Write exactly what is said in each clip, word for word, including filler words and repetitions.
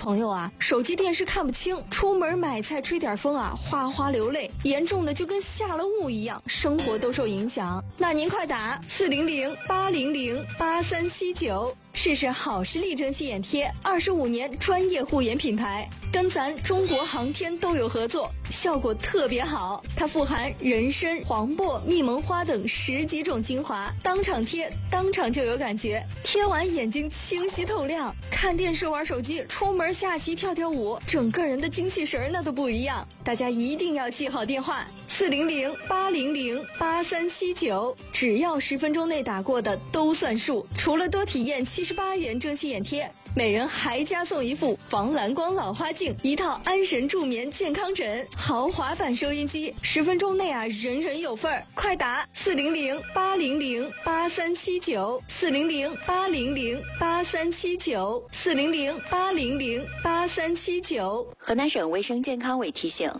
朋友啊，手机电视看不清，出门买菜吹点风啊，哗哗流泪，严重的就跟下了雾一样，生活都受影响。那您快打四零零八零零八三七九。试试好视力蒸汽眼贴，二十五年专业护眼品牌，跟咱中国航天都有合作，效果特别好。它富含人参、黄柏、蜜蒙花等十几种精华，当场贴，当场就有感觉，贴完眼睛清晰透亮，看电视、玩手机、出门下棋、跳跳舞，整个人的精气神那都不一样。大家一定要记好电话：四零零八零零八三七九，只要十分钟内打过的都算数。除了多体验七十八元蒸汽眼贴，每人还加送一副防蓝光老花镜，一套安神助眠健康枕，豪华版收音机，十分钟内啊，人人有份儿！快打四零零八零零八三七九，四零零八零零八三七九，四零零八零零八三七九。 河南省卫生健康委提醒。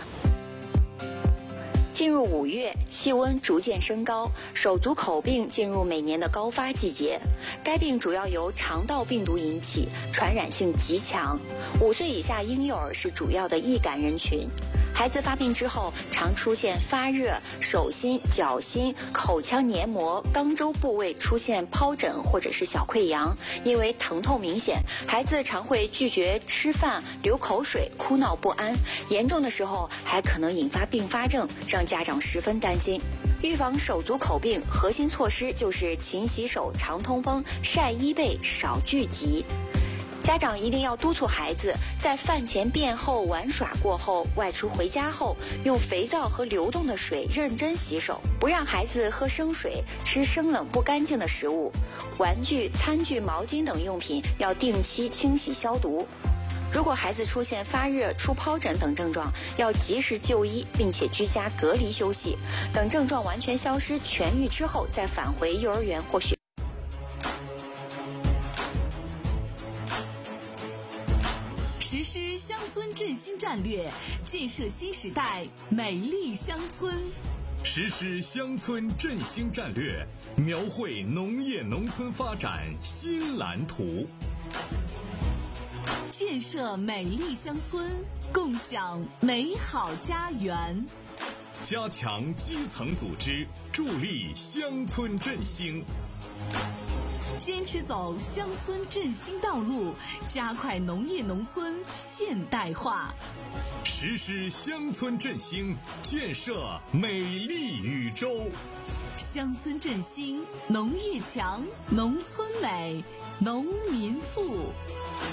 进入五月，气温逐渐升高，手足口病进入每年的高发季节。该病主要由肠道病毒引起，传染性极强。五岁以下婴幼儿是主要的易感人群。孩子发病之后，常出现发热、手心、脚心、口腔黏膜、肛周部位出现疱疹或者是小溃疡，因为疼痛明显，孩子常会拒绝吃饭、流口水、哭闹不安，严重的时候还可能引发并发症，让家长十分担心。预防手足口病核心措施就是勤洗手、常通风、晒衣被、少聚集。家长一定要督促孩子在饭前便后玩耍过后，外出回家后用肥皂和流动的水认真洗手，不让孩子喝生水、吃生冷不干净的食物。玩具、餐具、毛巾等用品要定期清洗消毒。如果孩子出现发热、出疱疹等症状，要及时就医，并且居家隔离休息，等症状完全消失、痊愈之后再返回幼儿园或学。 实施乡村振兴战略，建设新时代美丽乡村。 实施乡村振兴战略，描绘农业农村发展新蓝图。 建设美丽乡村，共享美好家园。 加强基层组织，助力乡村振兴。 坚持走乡村振兴道路，加快农业农村现代化。 实施乡村振兴，建设美丽宇宙。 乡村振兴，农业强，农村美，农民富。